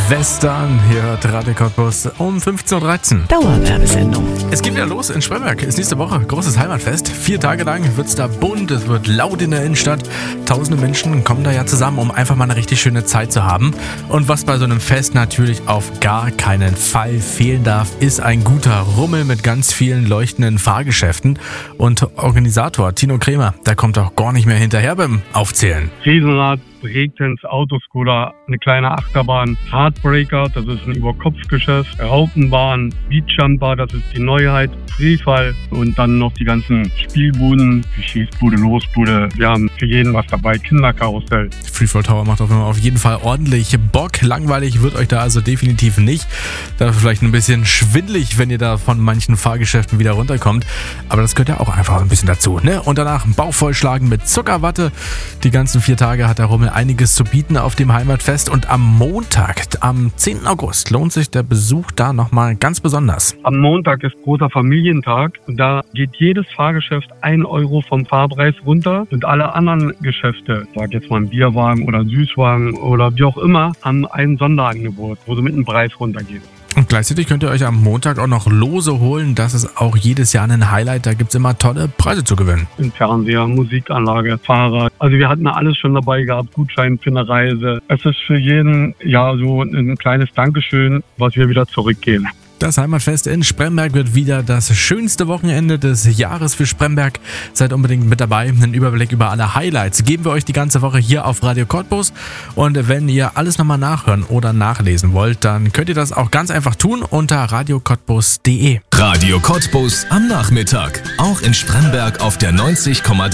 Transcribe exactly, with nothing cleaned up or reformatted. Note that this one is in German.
Western. Hier hört Radio Cottbus um fünfzehn Uhr dreizehn. Dauerwerbesendung. Es geht wieder los in Spremberg. Ist nächste Woche großes Heimatfest. Vier Tage lang wird es da bunt, es wird laut in der Innenstadt. Tausende Menschen kommen da ja zusammen, um einfach mal eine richtig schöne Zeit zu haben. Und was bei so einem Fest natürlich auf gar keinen Fall fehlen darf, ist ein guter Rummel mit ganz vielen leuchtenden Fahrgeschäften. Und Organisator Tino Kremer, der kommt auch gar nicht mehr hinterher beim Aufzählen. Riesenrad, Breakdance, Autoscooter, eine kleine Achterbahn, Heartbreaker, das ist ein Überkopfgeschäft, Raupenbahn, Beachjumper, das ist die Neuheit, Freefall und dann noch die ganzen Spielbuden, die Schießbude, Losbude. Wir haben für jeden was dabei, Kinderkarussell. Freefall Tower macht auf jeden Fall ordentlich Bock. Langweilig wird euch da also definitiv nicht. Da vielleicht ein bisschen schwindelig, wenn ihr da von manchen Fahrgeschäften wieder runterkommt. Aber das gehört ja auch einfach ein bisschen dazu, ne? Und danach einen Bauch vollschlagen mit Zuckerwatte. Die ganzen vier Tage hat der Rummel einiges zu bieten auf dem Heimatfest. Und am Montag, am zehnten August, lohnt sich der Besuch da nochmal ganz besonders. Am Montag ist großer Familientag und da geht jedes Fahrgeschäft ein Euro vom Fahrpreis runter und alle anderen Geschäfte, sag jetzt mal ein Bierwagen oder Süßwagen oder wie auch immer, haben ein Sonderangebot, wo sie mit dem Preis runtergehen. Und gleichzeitig könnt ihr euch am Montag auch noch Lose holen. Das ist auch jedes Jahr ein Highlight. Da gibt es immer tolle Preise zu gewinnen. Ein Fernseher, Musikanlage, Fahrrad. Also wir hatten alles schon dabei gehabt. Gutschein für eine Reise. Es ist für jeden ja so ein kleines Dankeschön, was wir wieder zurückgeben. Das Heimatfest in Spremberg wird wieder das schönste Wochenende des Jahres für Spremberg. Seid unbedingt mit dabei. Einen Überblick über alle Highlights geben wir euch die ganze Woche hier auf Radio Cottbus. Und wenn ihr alles nochmal nachhören oder nachlesen wollt, dann könnt ihr das auch ganz einfach tun unter radio cottbus punkt de. Radio Cottbus am Nachmittag. Auch in Spremberg auf der neunzig Komma drei.